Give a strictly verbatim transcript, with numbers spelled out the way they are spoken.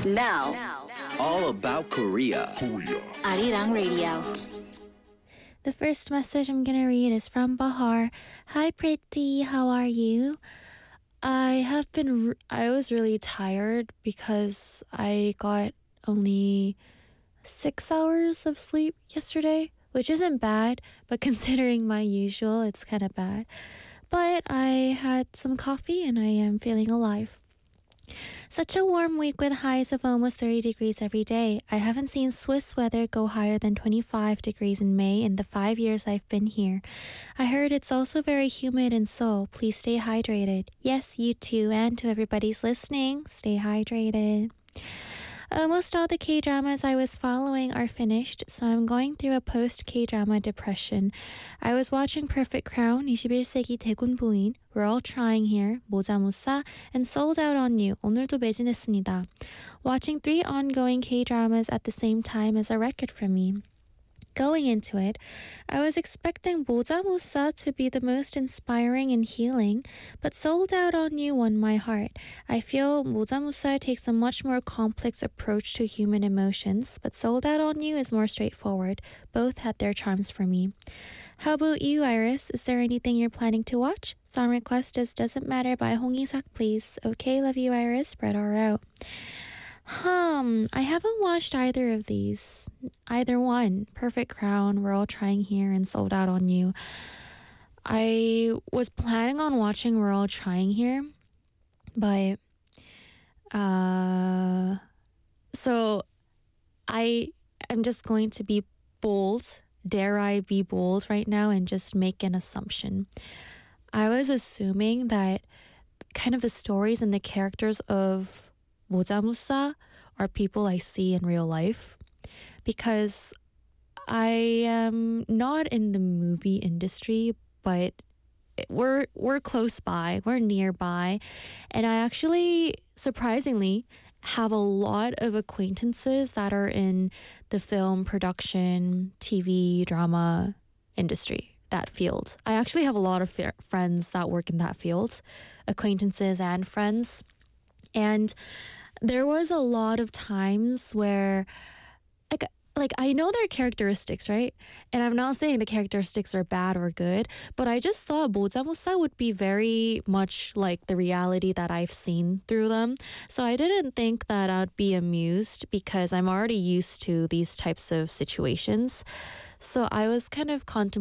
Now, All about Korea. Arirang Radio. The first message I'm gonna read is from Bahar. Hi, Pretty. How are you? I have been. r- I was really tired because I got only six hours of sleep yesterday, which isn't bad, but considering my usual, it's kind of bad. But I had some coffee and I am feeling alive. Such a warm week with highs of almost thirty degrees every day. I haven't seen Swiss weather go higher than twenty-five degrees in May in the five years I've been here. I heard it's also very humid in Seoul. Please stay hydrated. Yes, you too, and to everybody's listening, stay hydrated. Almost all the K-dramas I was following are finished, so I'm going through a post-K-drama depression. I was watching Perfect Crown, 이십일 세기 대군 부인, We're All Trying Here, 모자무사, and Sold Out on You, 오늘도 매진했습니다. Watching three ongoing K-dramas at the same time is a record for me. Going into it, I was expecting 모자무사 to be the most inspiring and healing, but Sold Out on You won my heart. I feel 모자무사 takes a much more complex approach to human emotions, but Sold Out on You is more straightforward. Both had their charms for me. How about you, Iris? Is there anything you're planning to watch? Song request is Doesn't Matter by Hong Isak, please. Okay, love you, Iris. Spread her out. Hmm, I haven't watched either of these. Either one. Perfect Crown, We're All Trying Here, and Sold Out on You. I was planning on watching We're All Trying Here, but uh so I am just going to be bold. Dare I be bold right now and just make an assumption. I was assuming that kind of the stories and the characters of 모자무사 are people I see in real life, because I am not in the movie industry, but we're we're close by, we're nearby, and I actually surprisingly have a lot of acquaintances that are in the film production, T V, drama industry, that field. I actually have a lot of f- friends that work in that field, acquaintances and friends. And there was a lot of times where like like I know their characteristics, right? And I'm not saying the characteristics are bad or good, but I just thought 모자무사 would be very much like the reality that I've seen through them. So I didn't think that I'd be amused because I'm already used to these types of situations. So I was kind of contemplating